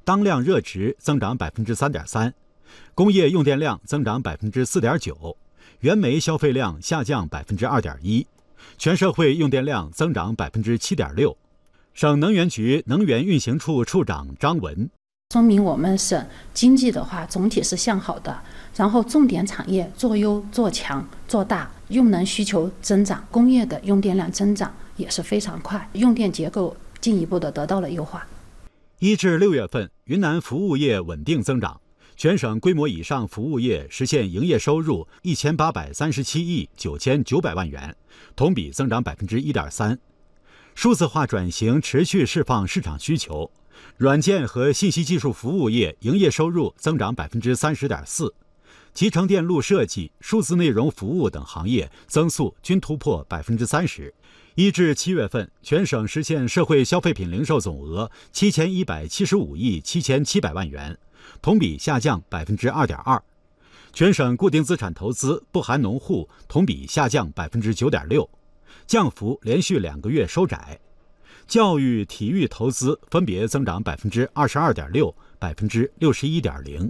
当量热值增长 3.3%， 工业用电量增长 4.9%， 原煤消费量下降 2.1%， 全社会用电量增长 7.6%。 省能源局能源运行处处长张文说明我们省经济的话总体是向好的，然后重点产业做优做强做大，用能需求增长，工业的用电量增长也是非常快，用电结构进一步的得到了优化。 1至6月份，云南服务业稳定增长，全省规模以上服务业实现营业收入1837亿9900万元，同比增长 1.3%。数字化转型持续释放市场需求，软件和信息技术服务业营业收入增长 30.4%， 集成电路设计、数字内容服务等行业增速均突破 30%。 1至7月份，全省实现社会消费品零售总额7175亿7700万元，同比下降 2.2%。 全省固定资产投资不含农户同比下降 9.6%，降幅连续2个月收窄，教育、体育投资分别增长 22.6%、61.0%。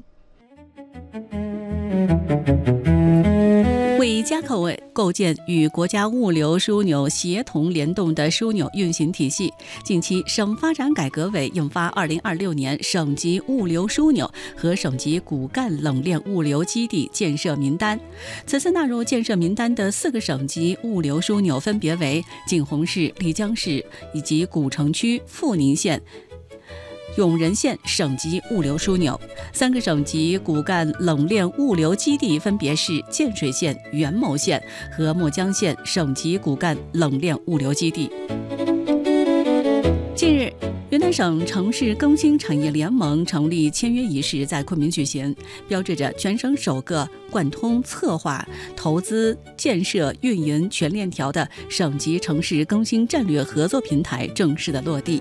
为加快构建与国家物流枢纽协同联动的枢纽运行体系，近期省发展改革委印发2026年省级物流枢纽和省级骨干冷链物流基地建设名单。此次纳入建设名单的4个省级物流枢纽分别为景洪市、丽江市以及古城区、富宁县、永仁县省级物流枢纽，3个省级骨干冷链物流基地分别是建水县、元谋县和墨江县省级骨干冷链物流基地。近日，云南省城市更新产业联盟成立签约仪式在昆明举行，标志着全省首个贯通策划、投资、建设、运营全链条的省级城市更新战略合作平台正式的落地。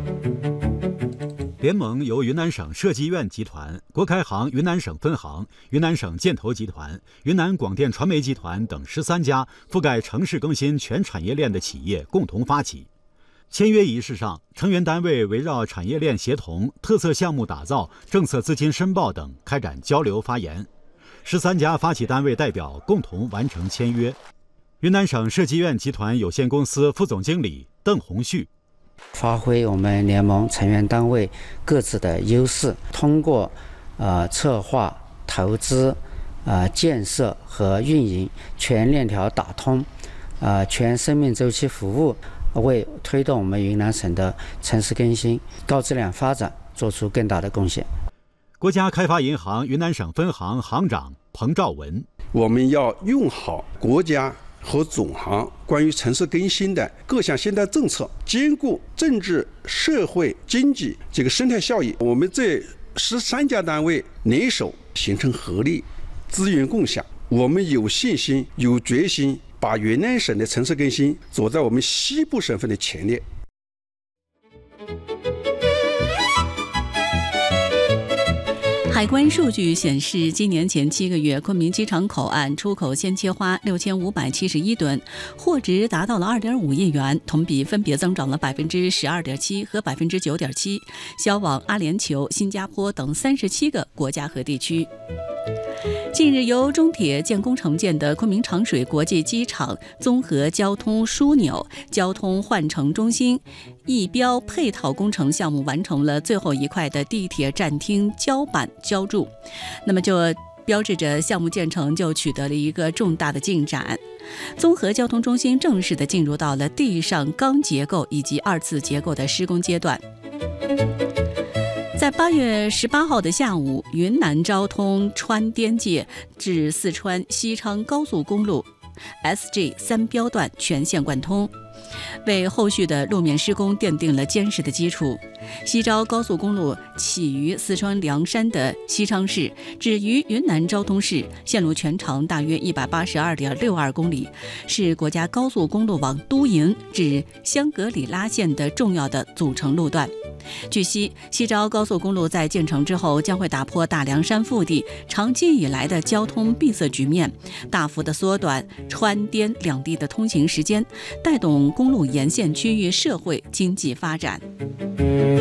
联盟由云南省设计院集团、国开行云南省分行、云南省建投集团、云南广电传媒集团等13家覆盖城市更新全产业链的企业共同发起。签约仪式上，成员单位围绕产业链协同、特色项目打造、政策资金申报等开展交流发言。13家发起单位代表共同完成签约。云南省设计院集团有限公司副总经理邓红旭。 发挥我们联盟成员单位各自的优势，通过策划、投资、建设和运营全链条打通，全生命周期服务，为推动我们云南省的城市更新、高质量发展做出更大的贡献。 国家开发银行云南省分行行长彭兆文： 我们要用好国家和总行关于城市更新的各项现代政策，兼顾政治、社会、经济这个生态效益。我们这13家单位联手形成合力，资源共享。我们有信心、有决心，把云南省的城市更新走在我们西部省份的前列。 海关数据显示，今年前7个月，昆明机场口岸出口鲜切花6571吨，货值达到了2.5亿元，同比分别增长了12.7%和9.7%，销往阿联酋、新加坡等37个国家和地区。近日，由中铁建工承建的昆明长水国际机场综合交通枢纽交通换乘中心一标配套工程项目完成了最后一块的地铁站厅胶板浇筑，那么就标志着项目建成就取得了一个重大的进展。综合交通中心正式的进入到了地上钢结构以及2次结构的施工阶段。在8月18号的下午，云南昭通川滇界至四川西昌高速公路 SG 3标段全线贯通，为后续的路面施工奠定了坚实的基础。西昭高速公路起于四川凉山的西昌市，止于云南昭通市，线路全长大约182.62公里，是国家高速公路网都营至香格里拉县的重要的组成路段。据悉，西昭高速公路在建成之后，将会打破大凉山腹地长期以来的交通闭塞局面，大幅的缩短川滇两地的通行时间，带动公路沿线区域社会经济发展。